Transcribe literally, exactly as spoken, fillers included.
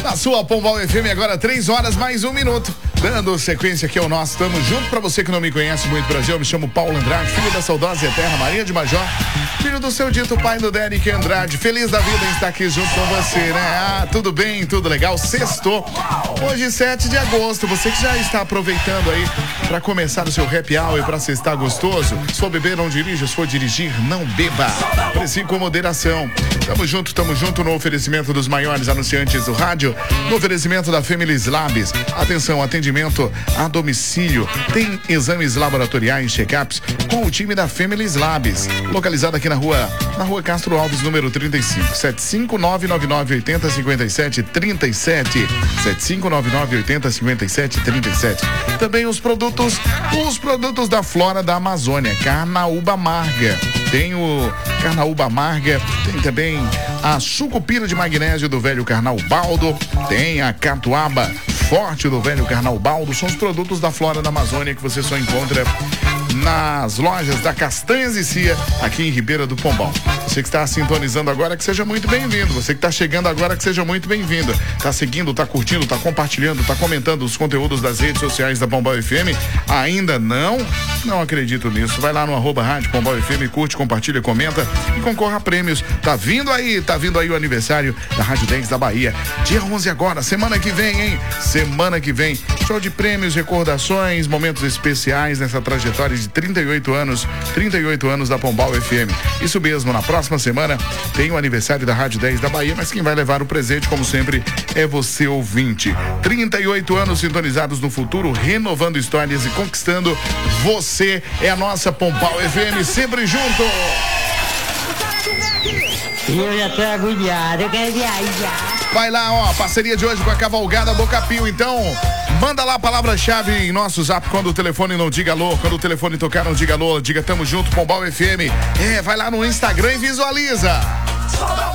Na sua Pombal F M, agora três horas mais um minuto. Dando sequência aqui ao nosso Tamo Junto. Pra você que não me conhece muito, Brasil, eu me chamo Paulo Andrade, filho da saudosa e eterna Maria de Major, filho do seu dito pai do Derek Andrade. Feliz da vida em estar aqui junto com você, né? Ah, tudo bem, tudo legal. Sextou. Hoje, sete de agosto. Você que já está aproveitando aí pra começar o seu happy hour e pra sextar gostoso. Se for beber, não dirija. Se for dirigir, não beba. Precie com moderação. Tamo junto, tamo junto no oferecimento dos maiores anunciantes do rádio, no oferecimento da Families Labs. Atenção, atendimento a domicílio. Tem exames laboratoriais, check-ups com o time da Families Labs. Localizado aqui na rua, na rua Castro Alves, número trinta e cinco. sete cinco nove nove nove oito zero cinco sete três sete. sete cinco nove nove oito zero cinco sete três sete. Também os produtos, os produtos da Flora da Amazônia. Carnaúba Amarga. Tem o Carnaúba Amarga, tem também a Sucupira de Magnésio do Velho Carnaubaldo, tem a Catuaba Forte do Velho Carnaubaldo. São os produtos da Flora da Amazônia que você só encontra nas lojas da Castanhas e Cia, aqui em Ribeira do Pombal. Você que está sintonizando agora, que seja muito bem-vindo. Você que está chegando agora, que seja muito bem-vindo. Está seguindo, está curtindo, está compartilhando, está comentando os conteúdos das redes sociais da Pombal F M? Ainda não? Não acredito nisso. Vai lá no arroba rádio Pombal F M, curte, compartilha, comenta e concorra a prêmios. Tá vindo aí, tá vindo aí o aniversário da Rádio dez da Bahia. Dia onze agora, semana que vem, hein? Semana que vem. Show de prêmios, recordações, momentos especiais nessa trajetória de trinta e oito anos, trinta e oito anos da Pombal F M. Isso mesmo, na próxima semana tem o aniversário da Rádio dez da Bahia, mas quem vai levar o presente, como sempre, é você, ouvinte. trinta e oito anos sintonizados no futuro, renovando histórias e conquistando você. É a nossa Pombal F M, sempre junto. Eu já tô agoniado, eu quero viajar. Vai lá, ó, parceria de hoje com a Cavalgada Boca Pio. Então, manda lá a palavra-chave em nosso zap quando o telefone não diga alô, quando o telefone tocar não diga alô, diga tamo junto, Pombal F M. É, vai lá no Instagram e visualiza.